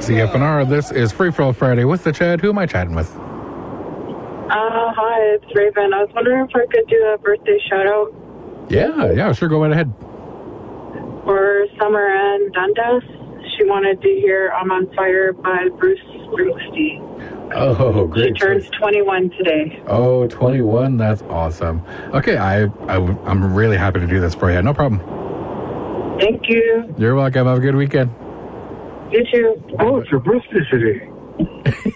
CFNR, this is Free For All Friday with the Chad. Who am I chatting with? Hi, it's Raven. I was wondering if I could do a birthday shout-out. Yeah, sure, go right ahead. For Summer Ann Dundas. She wanted to hear I'm on Fire by Bruce Springsteen. Oh, great. She turns 21 today. Oh, 21, that's awesome. Okay, I'm really happy to do this for you. No problem. Thank you. You're welcome. Have a good weekend. You too. Oh, it's your birthday today.